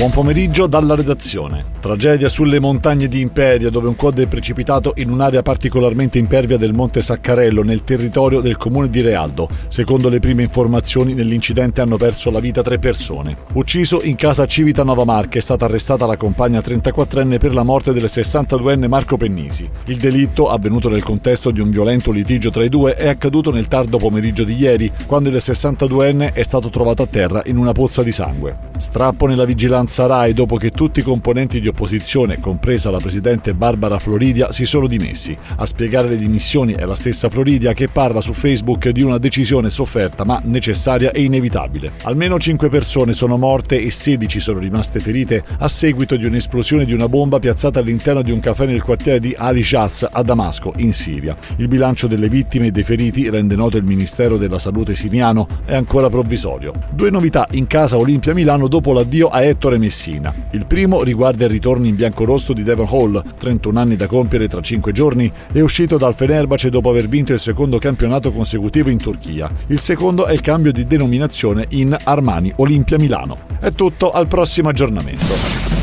Buon pomeriggio dalla redazione. Tragedia sulle montagne di Imperia, dove un quad è precipitato in un'area particolarmente impervia del Monte Saccarello, nel territorio del comune di Realdo. Secondo le prime informazioni, nell'incidente hanno perso la vita 3 persone. Ucciso in casa a Civitanova Marche, è stata arrestata la compagna 34enne per la morte del 62enne Marco Pennisi. Il delitto, avvenuto nel contesto di un violento litigio tra i due, è accaduto nel tardo pomeriggio di ieri, quando il 62enne è stato trovato a terra in una pozza di sangue. Strappo nella vigilanza Rai dopo che tutti i componenti di opposizione, compresa la presidente Barbara Floridia, si sono dimessi. A spiegare le dimissioni è la stessa Floridia, che parla su Facebook di una decisione sofferta ma necessaria e inevitabile. Almeno 5 persone sono morte e 16 sono rimaste ferite a seguito di un'esplosione di una bomba piazzata all'interno di un caffè nel quartiere di Ali Shaz a Damasco, in Siria. Il bilancio delle vittime e dei feriti, rende noto il Ministero della Salute siriano, è ancora provvisorio. 2 novità in casa Olimpia Milano dopo l'addio a Ettore Messina. Il primo riguarda il ritorno in biancorosso di Devon Hall, 31 anni da compiere tra 5 giorni, è uscito dal Fenerbahce dopo aver vinto il secondo campionato consecutivo in Turchia. Il secondo è il cambio di denominazione in Armani Olimpia Milano. È tutto, al prossimo aggiornamento.